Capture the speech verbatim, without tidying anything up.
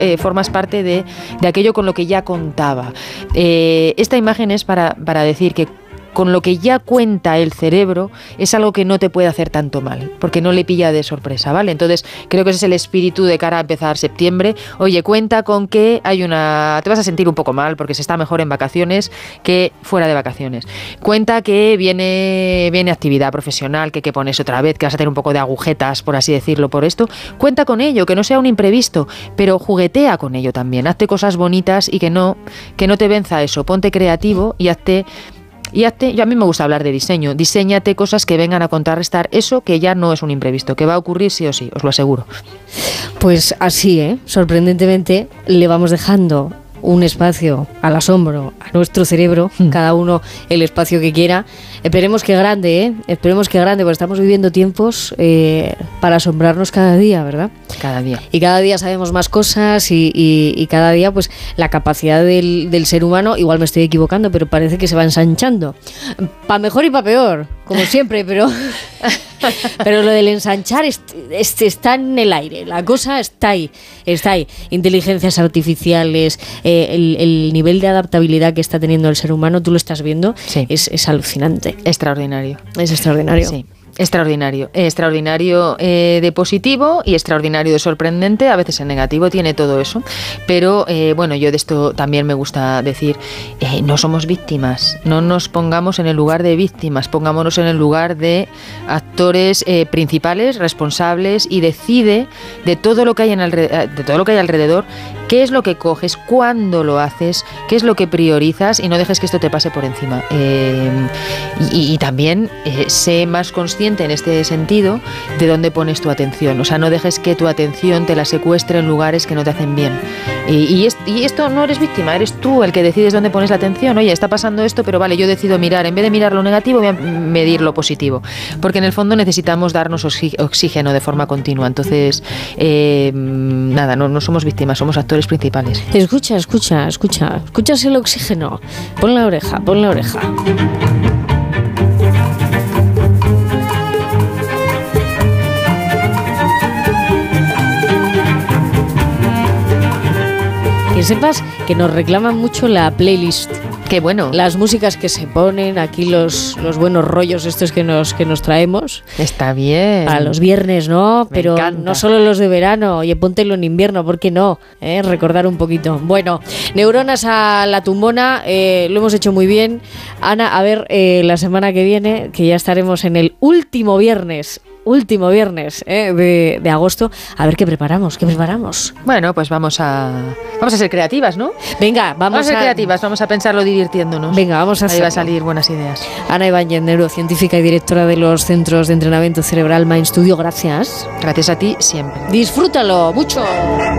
eh, formas parte de, de aquello con lo que ya contaba. Eh, esta imagen es para, para decir que con lo que ya cuenta el cerebro es algo que no te puede hacer tanto mal, porque no le pilla de sorpresa, ¿vale? Entonces creo que ese es el espíritu de cara a empezar septiembre. Oye, cuenta con que hay una... te vas a sentir un poco mal porque se está mejor en vacaciones que fuera de vacaciones. Cuenta que viene, viene actividad profesional, que, que pones otra vez, que vas a tener un poco de agujetas, por así decirlo, por esto. Cuenta con ello, que no sea un imprevisto, pero juguetea con ello también. Hazte cosas bonitas y que no, que no te venza eso. Ponte creativo y hazte... Y hazte, yo a mí me gusta hablar de diseño, diséñate cosas que vengan a contrarrestar eso que ya no es un imprevisto, que va a ocurrir sí o sí, os lo aseguro. Pues así, ¿eh? Sorprendentemente le vamos dejando un espacio al asombro a nuestro cerebro, mm. cada uno el espacio que quiera. Esperemos que grande, ¿eh? Esperemos que grande, porque estamos viviendo tiempos eh, para asombrarnos cada día, ¿verdad? Cada día. Y cada día sabemos más cosas y, y, y cada día pues la capacidad del, del ser humano, igual me estoy equivocando, pero parece que se va ensanchando. Pa' mejor y pa' peor, como siempre, pero... Pero lo del ensanchar est- est- está en el aire, la cosa está ahí, está ahí. Inteligencias artificiales, eh, el, el nivel de adaptabilidad que está teniendo el ser humano, tú lo estás viendo, sí. es, es alucinante. Extraordinario. Es extraordinario. Sí. Extraordinario, extraordinario eh, de positivo y extraordinario de sorprendente, a veces en negativo, tiene todo eso, pero eh, bueno, yo de esto también me gusta decir, eh, no somos víctimas, no nos pongamos en el lugar de víctimas, pongámonos en el lugar de actores eh, principales, responsables, y decide de todo lo que hay en alrededor, de todo lo que hay alrededor, qué es lo que coges, cuándo lo haces, qué es lo que priorizas, y no dejes que esto te pase por encima. Eh, y, y también eh, sé más consciente en este sentido de dónde pones tu atención, o sea, no dejes que tu atención te la secuestre en lugares que no te hacen bien. Y, y, es, y esto no eres víctima, eres tú el que decides dónde pones la atención. Oye, está pasando esto, pero vale, yo decido mirar, en vez de mirar lo negativo, voy a medir lo positivo, porque en el fondo necesitamos darnos oxígeno de forma continua. Entonces, eh, nada, no, no somos víctimas, somos actores principales. Escucha, escucha, escucha, escuchas el oxígeno, pon la oreja, pon la oreja. Que sepas que nos reclaman mucho la playlist. Qué bueno. Las músicas que se ponen, aquí los, los buenos rollos estos que nos, que nos traemos. Está bien. A los viernes, ¿no? Me Pero encanta. No solo los de verano. Oye, póntelo en invierno, ¿por qué no? ¿Eh? Recordar un poquito. Bueno, neuronas a la tumbona, eh, lo hemos hecho muy bien. Ana, a ver, eh, la semana que viene, que ya estaremos en el último viernes último viernes ¿eh? de, de agosto, a ver qué preparamos, qué preparamos. Bueno, pues vamos a vamos a ser creativas, ¿no? Venga, vamos, vamos a ser a, creativas, vamos a pensarlo divirtiéndonos. Venga, vamos a Ahí hacerlo. va a salir buenas ideas. Ana Ibáñez, neurocientífica y directora de los Centros de Entrenamiento Cerebral Mind Studio, gracias. Gracias a ti siempre. Disfrútalo mucho.